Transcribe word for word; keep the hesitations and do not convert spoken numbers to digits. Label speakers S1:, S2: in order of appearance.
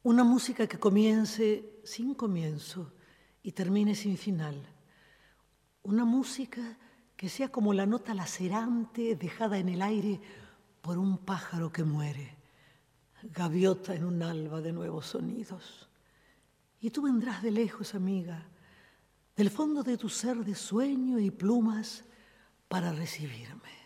S1: Una música que comience sin comienzo y termine sin final. Una música que sea como la nota lacerante dejada en el aire por un pájaro que muere, gaviota en un alba de nuevos sonidos. Y tú vendrás de lejos, amiga, del fondo de tu ser de sueño y plumas para recibirme.